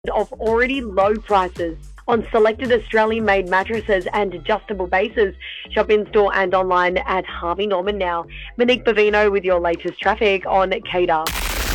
of already low prices on selected Australian-made mattresses and adjustable bases. Shop in store and online at Harvey Norman now. Monique Bavino with your latest traffic on CADA.